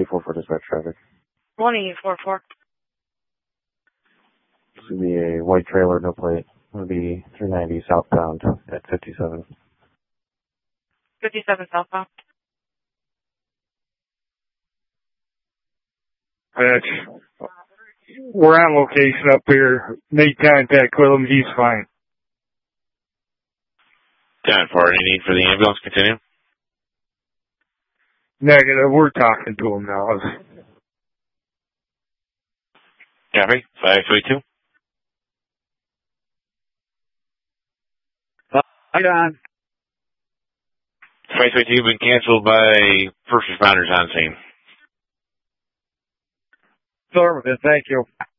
184 for dispatch traffic. 1844. This would be a white trailer, no plate. It would be 390 southbound at 57. 57 southbound. We're on location up here. Made contact with him. He's fine. 10-4, any need for the ambulance? Continue. Negative. We're talking to him now. Copy. 532. Hi, Don. 532 been canceled by first responders on scene. Affirmative. Thank you.